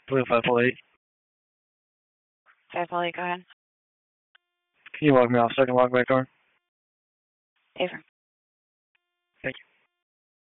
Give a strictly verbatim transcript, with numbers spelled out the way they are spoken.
Blue five four eight. five four eight, go ahead. Can you log me off so I can log back on? Affirm. Thank you.